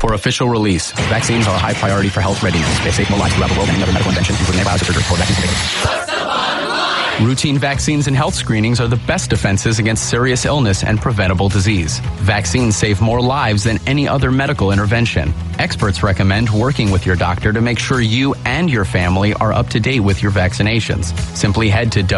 For official release, vaccines are a high priority for health readiness. They save more lives throughout the world than any other medical invention, including antibiotics, surgery, or vaccines. Routine vaccines and health screenings are the best defenses against serious illness and preventable disease. Vaccines save more lives than any other medical intervention. Experts recommend working with your doctor to make sure you and your family are up to date with your vaccinations. Simply head to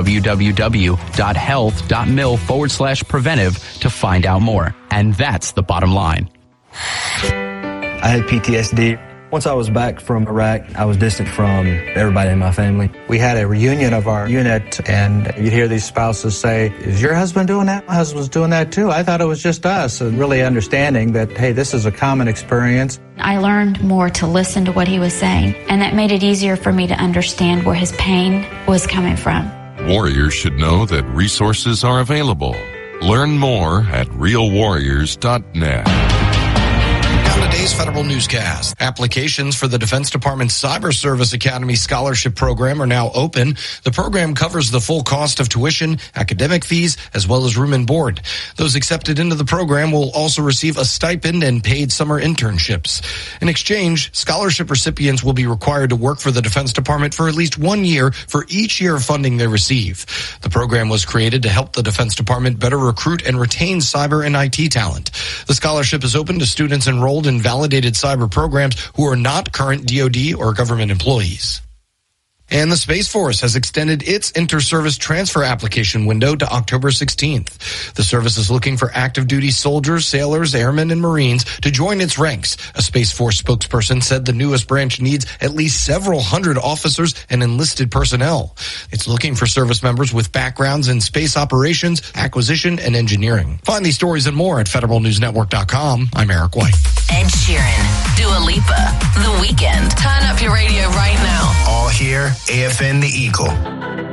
www.health.mil/preventive to find out more. And that's the bottom line. I had PTSD. Once I was back from Iraq, I was distant from everybody in my family. We had a reunion of our unit, and you'd hear these spouses say, "Is your husband doing that? My husband's doing that too. I thought it was just us." And really understanding that, hey, this is a common experience. I learned more to listen to what he was saying, and that made it easier for me to understand where his pain was coming from. Warriors should know that resources are available. Learn more at realwarriors.net. Today's Federal Newscast. Applications for the Defense Department's Cyber Service Academy Scholarship Program are now open. The program covers the full cost of tuition, academic fees, as well as room and board. Those accepted into the program will also receive a stipend and paid summer internships. In exchange, scholarship recipients will be required to work for the Defense Department for at least 1 year for each year of funding they receive. The program was created to help the Defense Department better recruit and retain cyber and IT talent. The scholarship is open to students enrolled in validated cyber programs who are not current DoD or government employees. And the Space Force has extended its inter-service transfer application window to October 16th. The service is looking for active duty soldiers, sailors, airmen, and Marines to join its ranks. A Space Force spokesperson said the newest branch needs at least several hundred officers and enlisted personnel. It's looking for service members with backgrounds in space operations, acquisition, and engineering. Find these stories and more at federalnewsnetwork.com. I'm Eric White. Ed Sheeran, Dua Lipa, The Weeknd. Turn up your radio right now. All here, AFN The Eagle.